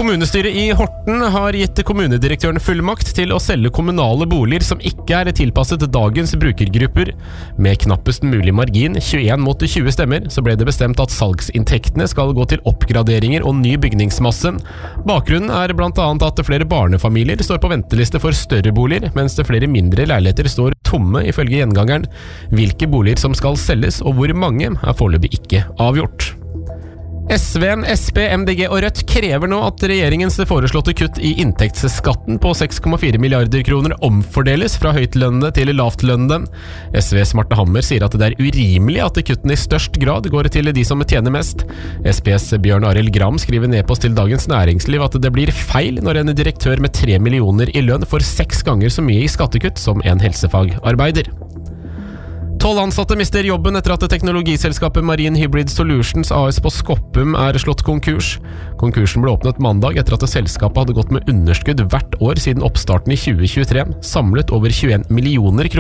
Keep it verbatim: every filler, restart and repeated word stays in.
Kommunestyret i Horten har gitt kommunedirektøren fullmakt til å selge kommunale boliger som ikke er tilpasset dagens brukergrupper. Med knappest mulig margin, tjueen mot tjue stemmer, så ble det bestemt at salgsinntektene skal gå til oppgraderinger og ny bygningsmasse. Bakgrunnen er blant annet at flere barnefamilier står på venteliste for større boliger, mens det flere mindre leiligheter står tomme ifølge gjengangeren. Hvilke boliger som skal selges og hvor mange er foreløpig ikke avgjort. S V, S P, M D G og Rødt krever nå at regjeringens foreslåtte kutt i inntektsskatten på seks komma fire milliarder kroner omfordeles fra høytlønnede til lavtlønnede. S Vs Marte Hammer sier at det er urimelig at kuttene i størst grad går til de som tjener mest. S P's Bjørn Arild Gram skriver nedpost til Dagens Næringsliv at det blir feil når en direktør med tre millioner i lønn får seks ganger så mye i skattekutt som en helsefagarbeider. Tolv ansatte mister jobben etter at teknologiselskapet Marine Hybrid Solutions A S på Skoppum er slått konkurs. Konkursen ble åpnet mandag etter at selskapet hadde gått med underskudd hvert år siden oppstarten i tjue tjuetre, samlet over tjueen millioner kroner.